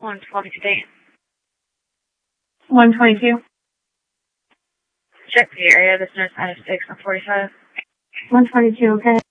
122 Dayton. 122. Check the area. This nurse minus 6 on 45. 122, okay.